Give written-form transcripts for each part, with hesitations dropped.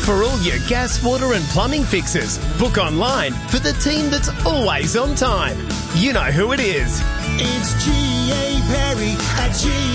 For all your gas, water and plumbing fixes, book online for the team that's always on time. You know who it is. It's G.A. Perry at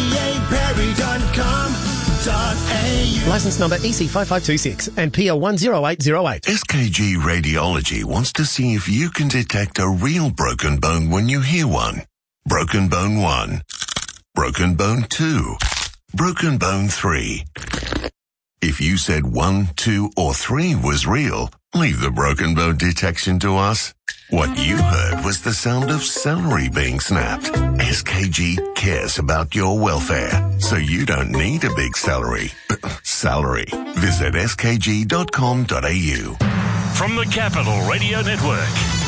gaperry.com.au. Licence number EC5526 and PL 10808. SKG Radiology wants to see if you can detect a real broken bone when you hear one. Broken bone 1. Broken bone 2. Broken bone 3. If you said 1, 2 or 3 was real, leave the broken bone detection to us. What you heard was the sound of celery being snapped. SKG cares about your welfare, so you don't need a big salary. Visit skg.com.au. From the Capital Radio Network,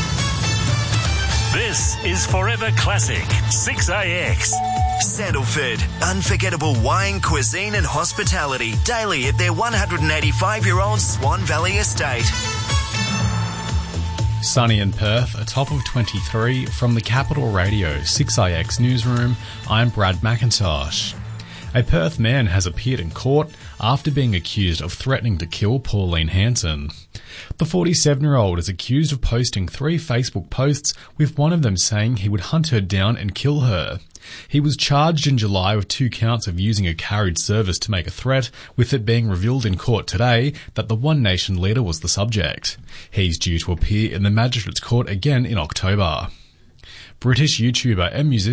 this is Forever Classic 6AX. Sandalford, unforgettable wine, cuisine and hospitality daily at their 185-year-old Swan Valley estate. Sunny in Perth, a top of 23 from the Capital Radio 6IX newsroom. I'm Brad McIntosh. A Perth man has appeared in court after being accused of threatening to kill Pauline Hanson. The 47-year-old is accused of posting 3 Facebook posts, with one of them saying he would hunt her down and kill her. He was charged in July with 2 counts of using a carriage service to make a threat, with it being revealed in court today that the One Nation leader was the subject. He's due to appear in the Magistrates Court again in October. British YouTuber and musician